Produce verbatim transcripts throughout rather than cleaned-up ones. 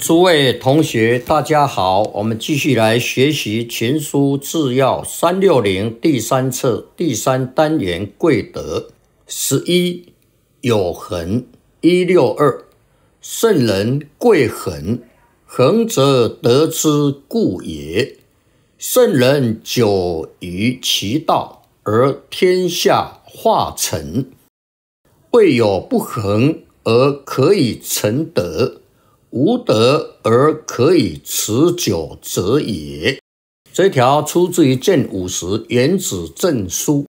诸位同学，大家好，我们继续来学习《群书治要》三六零第三册第三单元贵德十一有恒一六二圣人贵恒，恒则得之故也。圣人久于其道，而天下化成。未有不恒而可以成德，无德而可以持久者也。这条出自于建五十原子证书。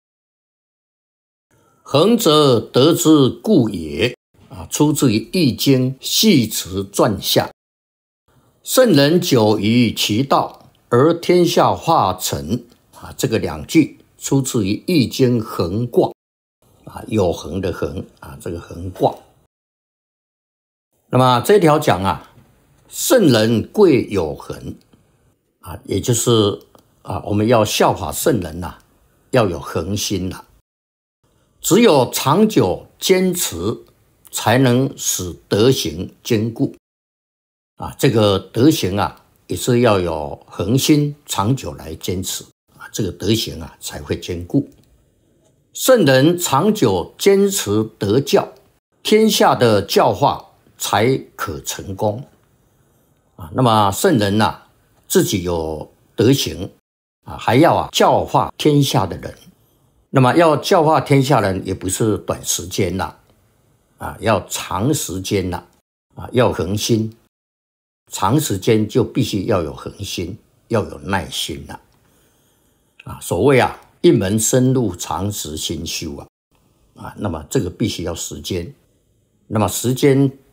恒则得之故也，啊，出自于易经系辞传下。圣人久于其道，而天下化成。啊，这个两句出自于易经恒卦。啊，有恒的恒啊，这个恒卦。那么这条讲啊，圣人贵有恒啊，也就是啊，我们要效法圣人呐、啊，要有恒心呐、啊。只有长久坚持，才能使德行坚固啊。这个德行啊，也是要有恒心，长久来坚持啊，这个德行啊才会坚固。圣人长久坚持德教，天下的教化才可成功啊。那么圣人呐、啊，自己有德行啊，还要啊教化天下的人。那么要教化天下人，也不是短时间啦，啊，要长时间啦，啊，要恒心。长时间就必须要有恒心，要有耐心啦，啊，所谓啊。一门深入，长时心修啊，啊，那么这个必须要时间。那么时间